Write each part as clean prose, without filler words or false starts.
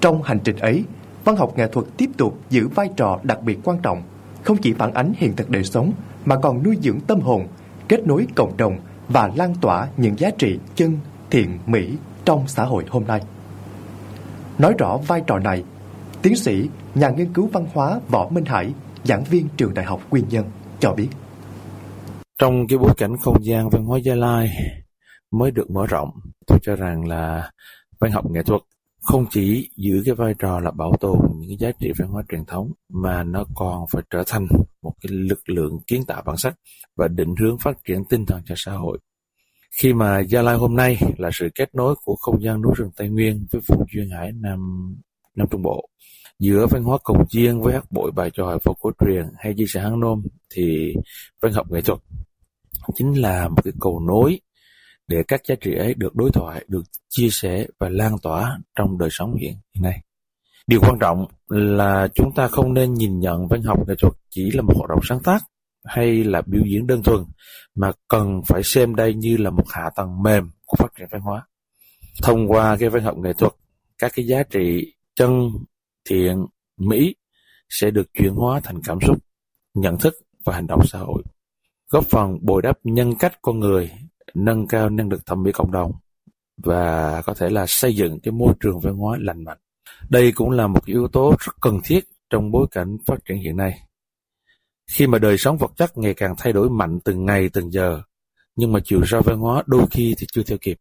Trong hành trình ấy, văn học nghệ thuật tiếp tục giữ vai trò đặc biệt quan trọng, không chỉ phản ánh hiện thực đời sống mà còn nuôi dưỡng tâm hồn, kết nối cộng đồng và lan tỏa những giá trị chân, thiện, mỹ trong xã hội hôm nay. Nói rõ vai trò này, tiến sĩ, nhà nghiên cứu văn hóa Võ Minh Hải, giảng viên trường Đại học Quy Nhơn cho biết. Trong cái bối cảnh không gian văn hóa Gia Lai mới được mở rộng, tôi cho rằng là văn học nghệ thuật không chỉ giữ cái vai trò là bảo tồn những cái giá trị văn hóa truyền thống, mà nó còn phải trở thành một cái lực lượng kiến tạo bản sắc và định hướng phát triển tinh thần cho xã hội. Khi mà Gia Lai hôm nay là sự kết nối của không gian núi rừng Tây Nguyên với vùng duyên hải Nam Trung Bộ, giữa văn hóa cồng chiêng với hát bội, bài chòi, phật cổ truyền hay di sản Hán Nôm, thì văn học nghệ thuật chính là một cái cầu nối để các giá trị ấy được đối thoại, được chia sẻ và lan tỏa trong đời sống hiện nay. Điều quan trọng là chúng ta không nên nhìn nhận văn học nghệ thuật chỉ là một hoạt động sáng tác hay là biểu diễn đơn thuần, mà cần phải xem đây như là một hạ tầng mềm của phát triển văn hóa. Thông qua cái văn học nghệ thuật, các cái giá trị chân, thiện, mỹ sẽ được chuyển hóa thành cảm xúc, nhận thức và hành động xã hội, góp phần bồi đắp nhân cách con người, nâng cao năng lực thẩm mỹ cộng đồng và có thể là xây dựng cái môi trường văn hóa lành mạnh. Đây cũng là một yếu tố rất cần thiết trong bối cảnh phát triển hiện nay. Khi mà đời sống vật chất ngày càng thay đổi mạnh từng ngày từng giờ, nhưng mà chiều sâu văn hóa đôi khi thì chưa theo kịp.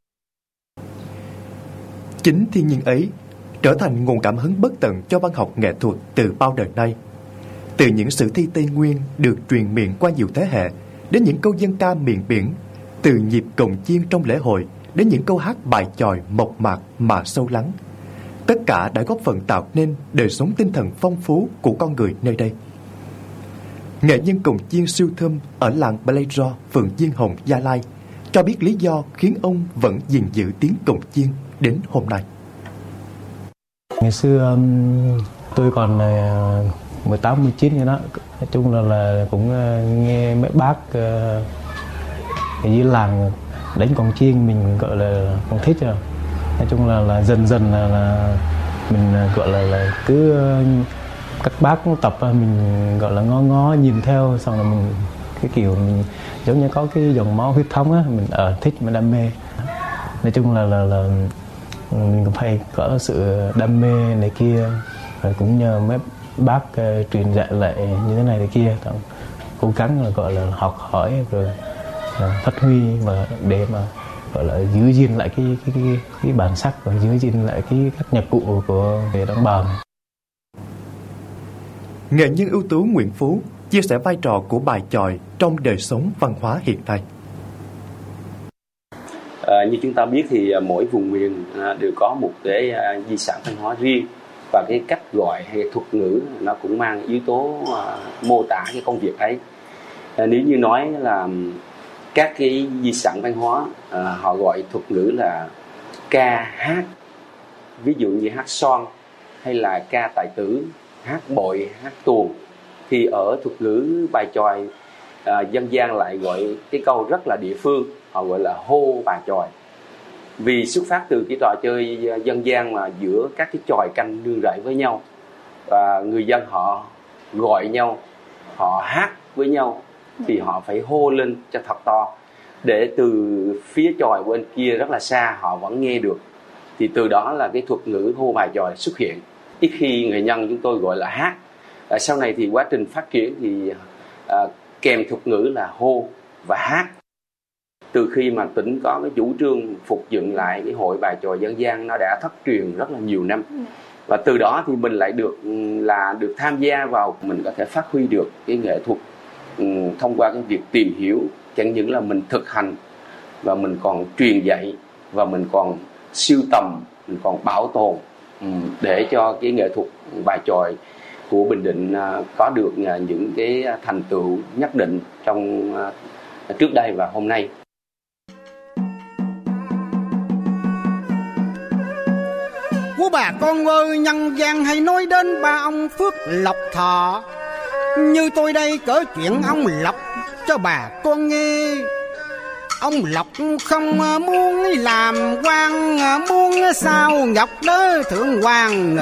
Chính thiên nhiên ấy trở thành nguồn cảm hứng bất tận cho văn học nghệ thuật từ bao đời nay. Từ những sử thi Tây Nguyên được truyền miệng qua nhiều thế hệ, đến những câu dân ca miền biển, từ nhịp cồng chiêng trong lễ hội đến những câu hát bài chòi mộc mạc mà sâu lắng, tất cả đã góp phần tạo nên đời sống tinh thần phong phú của con người nơi đây. Nghệ nhân cồng chiêng Siêu Thơm ở làng Pleizo, phường Diên Hồng, Gia Lai cho biết lý do khiến ông vẫn gìn giữ tiếng cồng chiêng đến hôm nay. Ngày xưa tôi còn 18, 19 như đó, nói chung là cũng nghe mấy bác dưới làng đánh cồng chiêng, mình gọi là cũng thích rồi. Nói chung là dần dần là mình gọi là cứ các bác tập mình gọi là ngó nhìn theo, xong là mình cái kiểu mình giống như có cái dòng máu huyết thống á, mình thích, mình đam mê. Nói chung là mình cũng phải có sự đam mê này kia, rồi cũng nhờ mấy bác truyền dạy lại như thế này thế kia, cố gắng là gọi là học hỏi rồi phát huy và để mà gọi là giữ gìn lại cái bản sắc và giữ gìn lại các nhạc cụ của người đồng bào. Nghệ nhân ưu tú Nguyễn Phú chia sẻ vai trò của bài chòi trong đời sống văn hóa hiện nay. Như chúng ta biết thì mỗi vùng miền đều có một cái di sản văn hóa riêng, và cái cách gọi hay thuật ngữ nó cũng mang yếu tố mô tả cái công việc ấy. Nếu như nói là các cái di sản văn hóa họ gọi thuật ngữ là ca hát, ví dụ như hát xoan hay là ca tài tử, hát bội, hát tuồng, thì ở thuật ngữ bài chòi dân gian lại gọi cái câu rất là địa phương, họ gọi là hô bài chòi. Vì xuất phát từ cái trò chơi dân gian mà giữa các cái chòi canh nương rẫy với nhau, và người dân họ gọi nhau, họ hát với nhau, thì họ phải hô lên cho thật to để từ phía chòi bên kia rất là xa họ vẫn nghe được. Thì từ đó là cái thuật ngữ hô bài chòi xuất hiện. Ít khi nghệ nhân chúng tôi gọi là hát. Sau này thì quá trình phát triển thì kèm thuật ngữ là hô và hát. Từ khi mà tỉnh có cái chủ trương phục dựng lại cái hội bài chòi dân gian, nó đã thất truyền rất là nhiều năm, và từ đó thì mình lại được tham gia vào, mình có thể phát huy được cái nghệ thuật thông qua cái việc tìm hiểu, chẳng những là mình thực hành và mình còn truyền dạy, và mình còn sưu tầm, mình còn bảo tồn để cho cái nghệ thuật bài chòi của Bình Định có được những cái thành tựu nhất định trong trước đây và hôm nay. Của bà con ơi, nhân gian hay nói đến ba ông Phước Lộc Thọ, như tôi đây cỡ chuyện ông Lộc cho bà con nghe. Ông Lộc không muốn làm quan, muốn sao ngọc đế thượng hoàng.